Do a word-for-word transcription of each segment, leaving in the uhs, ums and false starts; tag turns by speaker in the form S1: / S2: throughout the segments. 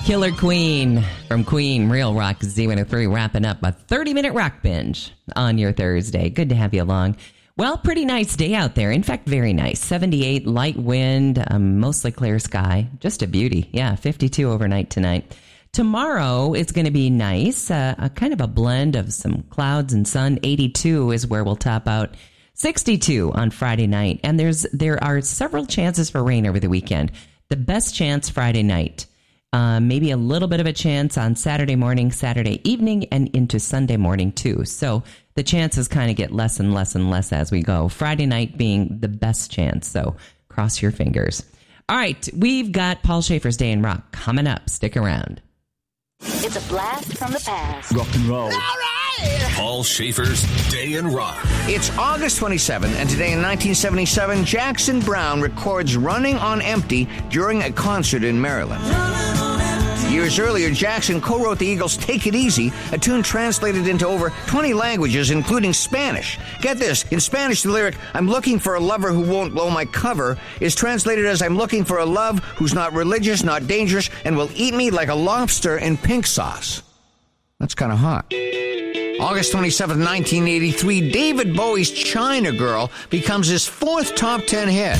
S1: Killer Queen from Queen, Real Rock Z one oh three, wrapping up a thirty-minute rock binge on your Thursday. Good to have you along. Well, pretty nice day out there. In fact, very nice. seventy-eight, light wind, um, mostly clear sky. Just a beauty. Yeah, fifty-two overnight tonight. Tomorrow, it's going to be nice. Uh, a kind of a blend of some clouds and sun. eighty-two is where we'll top out. sixty-two on Friday night. And there's there are several chances for rain over the weekend. The best chance Friday night. Uh, maybe a little bit of a chance on Saturday morning, Saturday evening, and into Sunday morning, too. So the chances kind of get less and less and less as we go. Friday night being the best chance. So cross your fingers. All right. We've got Paul Schaefer's Day in Rock coming up. Stick around.
S2: It's a blast from the past.
S3: Rock and roll.
S2: All right.
S4: Paul Schaefer's Day in Rock.
S5: It's August twenty-seventh, and today in nineteen seventy-seven, Jackson Browne records Running on Empty during a concert in Maryland. Years earlier, Jackson co-wrote the Eagles' Take It Easy, a tune translated into over twenty languages, including Spanish. Get this, in Spanish, the lyric, "I'm looking for a lover who won't blow my cover," is translated as, "I'm looking for a love who's not religious, not dangerous, and will eat me like a lobster in pink sauce." That's kind of hot. August twenty-seventh, nineteen eighty-three, David Bowie's China Girl becomes his fourth top ten hit.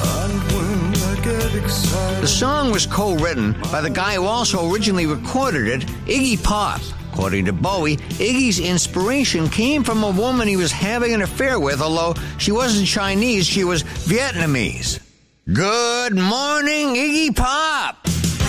S5: The song was co-written by the guy who also originally recorded it, Iggy Pop. According to Bowie, Iggy's inspiration came from a woman he was having an affair with, although she wasn't Chinese, she was Vietnamese. Good morning, Iggy Pop!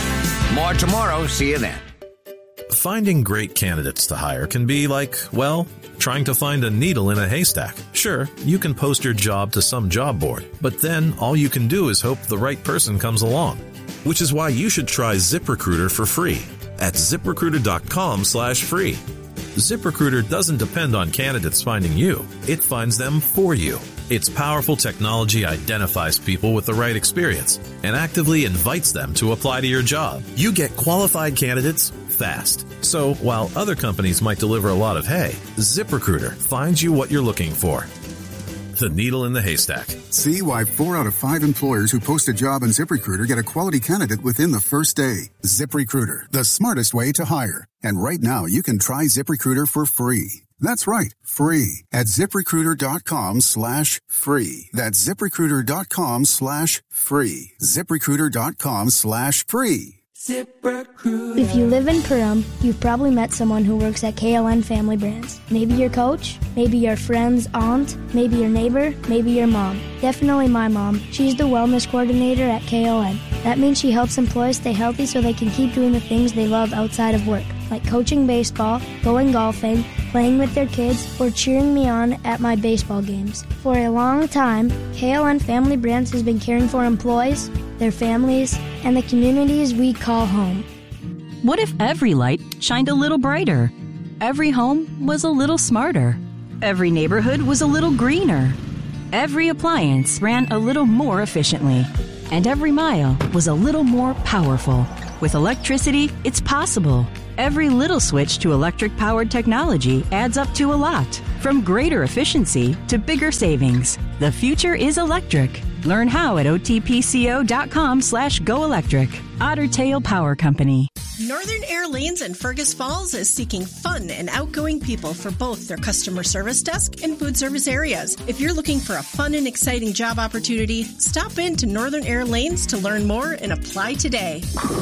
S5: More tomorrow. See you then.
S6: Finding great candidates to hire can be like, well, trying to find a needle in a haystack. Sure, you can post your job to some job board, but then all you can do is hope the right person comes along. Which is why you should try ZipRecruiter for free at ZipRecruiter.com slash free. ZipRecruiter doesn't depend on candidates finding you. It finds them for you. Its powerful technology identifies people with the right experience and actively invites them to apply to your job. You get qualified candidates fast. So while other companies might deliver a lot of hay, ZipRecruiter finds you what you're looking for. The needle in the haystack.
S7: See why four out of five employers who post a job on ZipRecruiter get a quality candidate within the first day. ZipRecruiter, the smartest way to hire. And right now, you can try ZipRecruiter for free. That's right, free at ZipRecruiter.com slash free. That's ZipRecruiter.com slash free. ZipRecruiter.com slash free.
S8: ZipRecruiter. If you live in Perham, you've probably met someone who works at K L N Family Brands. Maybe your coach, maybe your friend's aunt, maybe your neighbor, maybe your mom. Definitely my mom. She's the wellness coordinator at K L N. That means she helps employees stay healthy so they can keep doing the things they love outside of work, like coaching baseball, going golfing, playing with their kids, or cheering me on at my baseball games. For a long time, K L N Family Brands has been caring for employees, their families, and the communities we call home.
S9: What if every light shined a little brighter? Every home was a little smarter. Every neighborhood was a little greener. Every appliance ran a little more efficiently. And every mile was a little more powerful. With electricity, it's possible. Every little switch to electric-powered technology adds up to a lot. From greater efficiency to bigger savings. The future is electric. Learn how at otpco.com slash go electric. Otter Tail Power Company.
S10: Northern Air Lanes in Fergus Falls is seeking fun and outgoing people for both their customer service desk and food service areas. If you're looking for a fun and exciting job opportunity, stop in to Northern Air Lanes to learn more and apply today.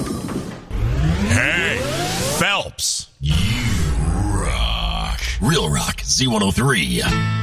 S4: Hey, Phelps, you rock. Real Rock Z one oh three.